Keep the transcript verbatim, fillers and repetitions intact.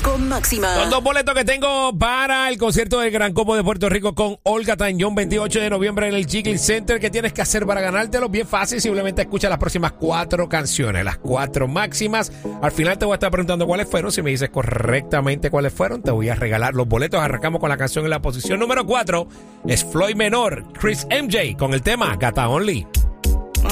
con Máxima. Son dos boletos que tengo para el concierto del Gran Combo de Puerto Rico con Olga Tañón, veintiocho de noviembre en el Jiggling Center. ¿Qué tienes que hacer para ganártelo? Bien fácil, simplemente escucha las próximas cuatro canciones, las cuatro máximas. Al final te voy a estar preguntando cuáles fueron. Si me dices correctamente cuáles fueron, te voy a regalar los boletos. Arrancamos con la canción en la posición número cuatro. Es Floyd Menor, Chris M J, con el tema Gata Only.